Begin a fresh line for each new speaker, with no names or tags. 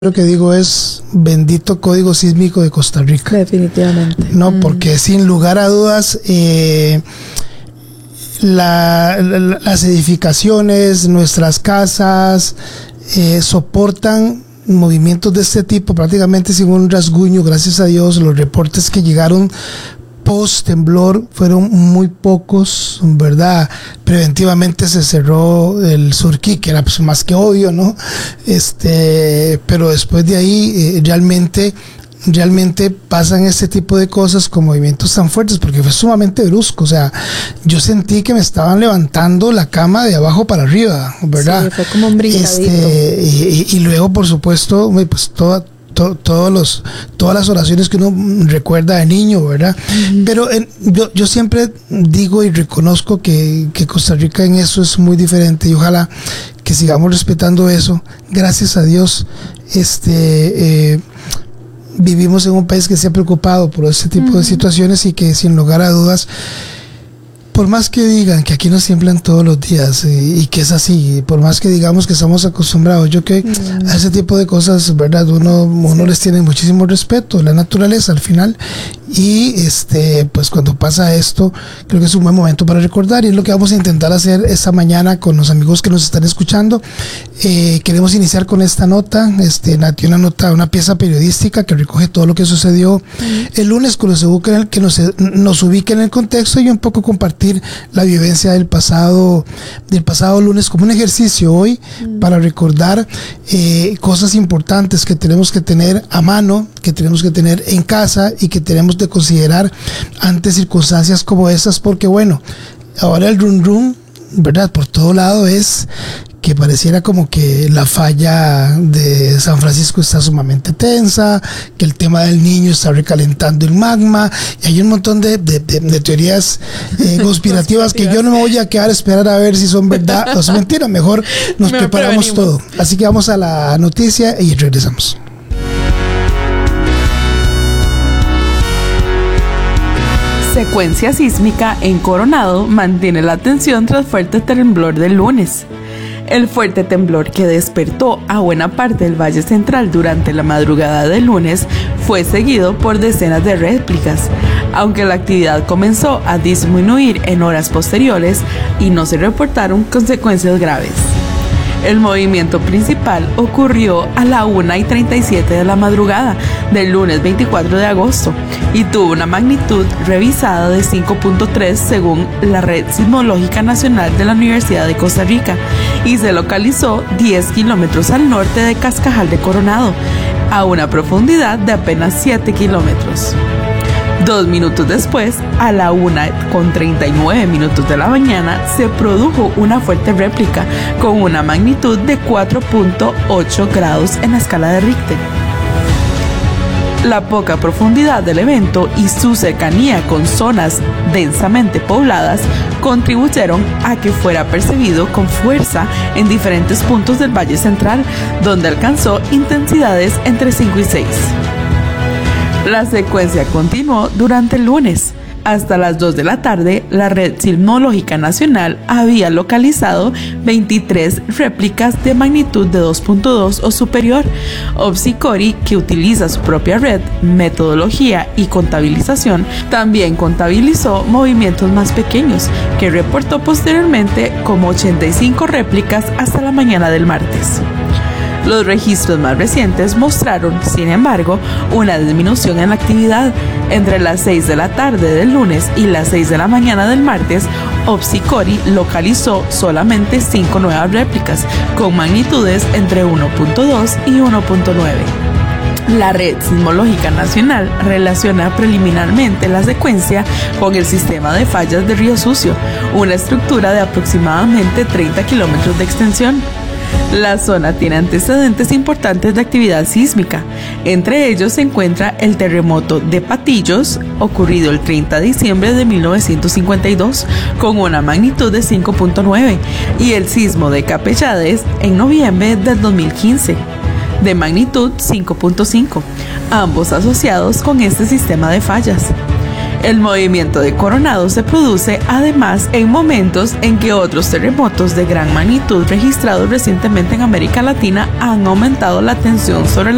Lo que digo es bendito código sísmico de Costa Rica.
Definitivamente.
No, porque sin lugar a dudas las edificaciones, nuestras casas soportan movimientos de este tipo prácticamente sin un rasguño. Gracias a Dios, los reportes que llegaron post temblor fueron muy pocos, ¿verdad? Preventivamente se cerró el Surquí, que era pues más que obvio, ¿no? Pero después de ahí realmente pasan este tipo de cosas con movimientos tan fuertes, porque fue sumamente brusco. O sea, yo sentí que me estaban levantando la cama de abajo para arriba, ¿verdad?
Sí, fue como un brincadito.
Y luego, por supuesto, pues todas las oraciones que uno recuerda de niño, ¿verdad? Uh-huh. Pero yo siempre digo y reconozco que Costa Rica en eso es muy diferente, y ojalá que sigamos respetando eso. Gracias a Dios, vivimos en un país que se ha preocupado por este tipo de situaciones, y que sin lugar a dudas, por más que digan que aquí nos tiemblan todos los días y que es así, por más que digamos que estamos acostumbrados, yo que a ese tipo de cosas, ¿verdad? Uno les tiene muchísimo respeto, la naturaleza al final, y pues cuando pasa esto, creo que es un buen momento para recordar, y es lo que vamos a intentar hacer esta mañana con los amigos que nos están escuchando. Queremos iniciar con esta nota, una pieza periodística que recoge todo lo que sucedió el lunes, que nos ubique en el contexto, y un poco compartir la vivencia del pasado lunes como un ejercicio hoy para recordar cosas importantes que tenemos que tener a mano, que tenemos que tener en casa y que tenemos de considerar ante circunstancias como estas, porque bueno, ahora el rum rum, ¿verdad? Por todo lado es que pareciera como que la falla de San Francisco está sumamente tensa, que el tema del niño está recalentando el magma, y hay un montón de teorías conspirativas que yo no me voy a quedar a esperar a ver si son verdad o son mentiras. Mejor nos preparamos todo. Así que vamos a la noticia y regresamos.
Secuencia sísmica en Coronado mantiene la atención tras fuerte temblor del lunes. El fuerte temblor que despertó a buena parte del Valle Central durante la madrugada del lunes fue seguido por decenas de réplicas, aunque la actividad comenzó a disminuir en horas posteriores y no se reportaron consecuencias graves. El movimiento principal ocurrió a la 1:37 de la madrugada del lunes 24 de agosto y tuvo una magnitud revisada de 5.3 según la Red Sismológica Nacional de la Universidad de Costa Rica, y se localizó 10 kilómetros al norte de Cascajal de Coronado, a una profundidad de apenas 7 kilómetros. 2 minutos después, a la 1:39 de la mañana, se produjo una fuerte réplica con una magnitud de 4.8 grados en la escala de Richter. La poca profundidad del evento y su cercanía con zonas densamente pobladas contribuyeron a que fuera percibido con fuerza en diferentes puntos del Valle Central, donde alcanzó intensidades entre 5 y 6. La secuencia continuó durante el lunes. Hasta las 2 de la tarde, la Red Sismológica Nacional había localizado 23 réplicas de magnitud de 2.2 o superior. Opsicori, que utiliza su propia red, metodología y contabilización, también contabilizó movimientos más pequeños, que reportó posteriormente como 85 réplicas hasta la mañana del martes. Los registros más recientes mostraron, sin embargo, una disminución en la actividad. Entre las 6 de la tarde del lunes y las 6 de la mañana del martes, Opsicori localizó solamente 5 nuevas réplicas, con magnitudes entre 1.2 y 1.9. La Red Sismológica Nacional relaciona preliminarmente la secuencia con el sistema de fallas de Río Sucio, una estructura de aproximadamente 30 kilómetros de extensión. La zona tiene antecedentes importantes de actividad sísmica. Entre ellos se encuentra el terremoto de Patillos, ocurrido el 30 de diciembre de 1952, con una magnitud de 5.9, y el sismo de Capellades en noviembre del 2015, de magnitud 5.5, ambos asociados con este sistema de fallas. El movimiento de Coronado se produce además en momentos en que otros terremotos de gran magnitud registrados recientemente en América Latina han aumentado la tensión sobre la